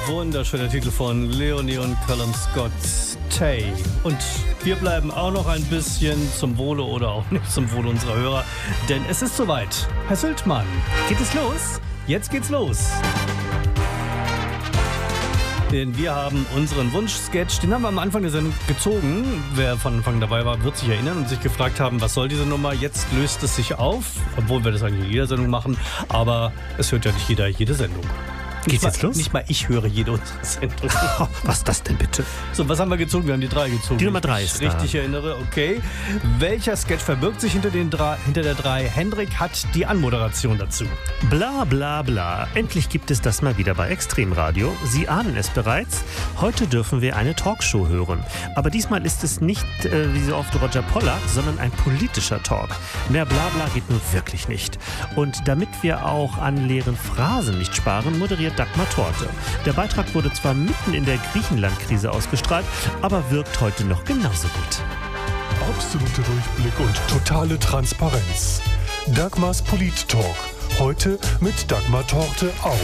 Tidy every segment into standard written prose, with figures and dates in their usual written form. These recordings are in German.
Wunderschöner Titel von Leonie und Callum Scott, Tay. Und wir bleiben auch noch ein bisschen zum Wohle oder auch nicht zum Wohle unserer Hörer, denn es ist soweit. Herr Sültmann, geht es los? Jetzt geht's los. Denn wir haben unseren Wunschsketch, den haben wir am Anfang der Sendung gezogen. Wer von Anfang dabei war, wird sich erinnern und sich gefragt haben, was soll diese Nummer? Jetzt löst es sich auf, obwohl wir das eigentlich in jeder Sendung machen. Aber es hört ja nicht jeder jede Sendung. Geht's jetzt los? Nicht mal ich höre jede unserer Sendungen. Was ist das denn bitte? So, was haben wir gezogen? Wir haben die 3 gezogen. Die Nummer 3 ist da. Richtig erinnere, okay. Welcher Sketch verbirgt sich hinter der 3? Hendrik hat die Anmoderation dazu. Bla bla bla. Endlich gibt es das mal wieder bei Extremradio. Sie ahnen es bereits. Heute dürfen wir eine Talkshow hören. Aber diesmal ist es nicht, wie so oft, Roger Pollack, sondern ein politischer Talk. Mehr Blabla geht nun wirklich nicht. Und damit wir auch an leeren Phrasen nicht sparen, moderiert Dagmar Torte. Der Beitrag wurde zwar mitten in der Griechenland-Krise ausgestrahlt, aber wirkt heute noch genauso gut. Absoluter Durchblick und totale Transparenz. Dagmars Polit-Talk. Heute mit Dagmar Torte auch.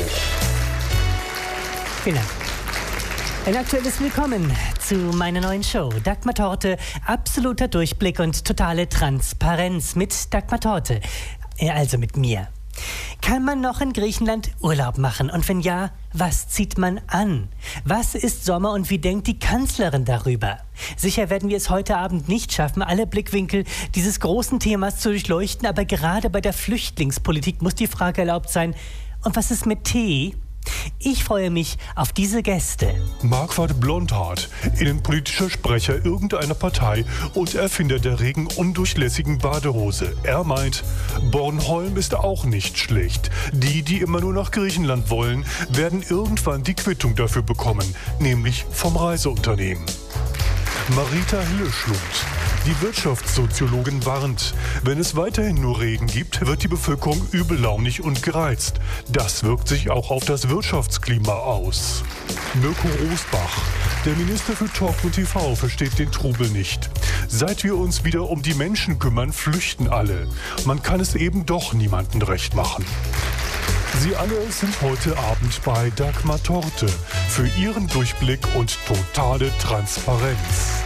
Vielen Dank. Ein aktuelles Willkommen zu meiner neuen Show. Dagmar Torte, absoluter Durchblick und totale Transparenz mit Dagmar Torte. Also mit mir. Kann man noch in Griechenland Urlaub machen? Und wenn ja, was zieht man an? Was ist Sommer und wie denkt die Kanzlerin darüber? Sicher werden wir es heute Abend nicht schaffen, alle Blickwinkel dieses großen Themas zu durchleuchten, aber gerade bei der Flüchtlingspolitik muss die Frage erlaubt sein, und was ist mit Tee? Ich freue mich auf diese Gäste. Marquardt Blondhardt, innenpolitischer Sprecher irgendeiner Partei und Erfinder der regen undurchlässigen Badehose. Er meint, Bornholm ist auch nicht schlecht. Die immer nur nach Griechenland wollen, werden irgendwann die Quittung dafür bekommen, nämlich vom Reiseunternehmen. Marita Hilleschlund. Die Wirtschaftssoziologin warnt, wenn es weiterhin nur Regen gibt, wird die Bevölkerung übellaunig und gereizt. Das wirkt sich auch auf das Wirtschaftsklima aus. Mirko Rosbach. Der Minister für Talk und TV versteht den Trubel nicht. Seit wir uns wieder um die Menschen kümmern, flüchten alle. Man kann es eben doch niemandem recht machen. Sie alle sind heute Abend bei Dagmar Torte für ihren Durchblick und totale Transparenz.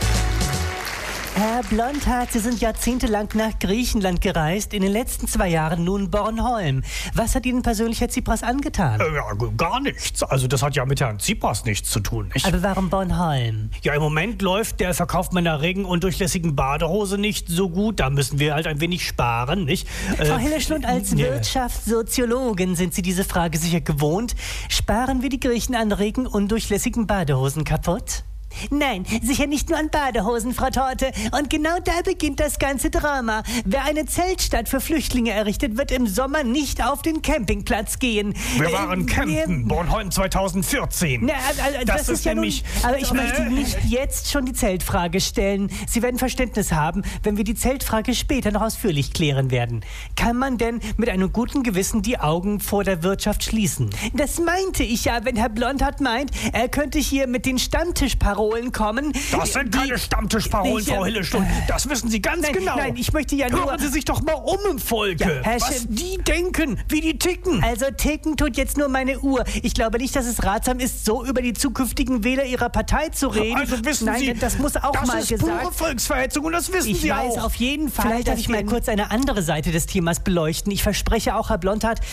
Herr Blondhardt, Sie sind jahrzehntelang nach Griechenland gereist, in den letzten 2 Jahren nun Bornholm. Was hat Ihnen persönlich Herr Tsipras angetan? Ja, gar nichts. Also das hat ja mit Herrn Tsipras nichts zu tun, nicht? Aber warum Bornholm? Ja, im Moment läuft der Verkauf meiner regenundurchlässigen Badehose nicht so gut. Da müssen wir halt ein wenig sparen, nicht? Frau Hilleschlund, als Wirtschaftssoziologin sind Sie diese Frage sicher gewohnt. Sparen wir die Griechen an regenundurchlässigen Badehosen kaputt? Nein, sicher nicht nur an Badehosen, Frau Torte. Und genau da beginnt das ganze Drama. Wer eine Zeltstadt für Flüchtlinge errichtet, wird im Sommer nicht auf den Campingplatz gehen. Wir waren campen, Bornholm 2014. Na, das ist ja nämlich... Aber ich möchte nicht jetzt schon die Zeltfrage stellen. Sie werden Verständnis haben, wenn wir die Zeltfrage später noch ausführlich klären werden. Kann man denn mit einem guten Gewissen die Augen vor der Wirtschaft schließen? Das meinte ich ja, wenn Herr Blondhardt meint, er könnte hier mit den Stammtischparolen kommen. Das sind keine Stammtischparolen, Frau Hilleschlund. Das wissen Sie ganz genau. Nein, ich möchte ja nur... Hören Sie sich doch mal um im Volke. Ja, was die denken, wie die ticken. Also ticken tut jetzt nur meine Uhr. Ich glaube nicht, dass es ratsam ist, so über die zukünftigen Wähler Ihrer Partei zu reden. Also wissen Sie, das muss auch mal gesagt... Das ist pure Volksverhetzung und das wissen Sie auch. Ich weiß auf jeden Fall, Vielleicht dass ich mal kurz eine andere Seite des Themas beleuchten. Ich verspreche auch, Herr Blondhardt,